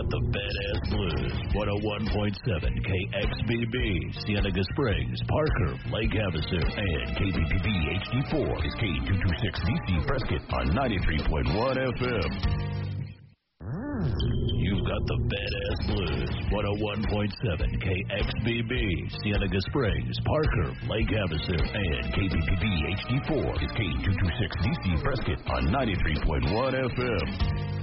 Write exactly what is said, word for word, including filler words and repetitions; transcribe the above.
the Badass Blues. one oh one point seven K X B B, Cienega Springs, Parker, Lake Havasu, and K B P B H D four is K two twenty-six D C Prescott on ninety-three point one F M. You've got the Badass Blues. one oh one point seven K X B B, Cienega Springs, Parker, Lake Havasu, and K B P B H D four is K two twenty-six D C Prescott on ninety-three point one F M.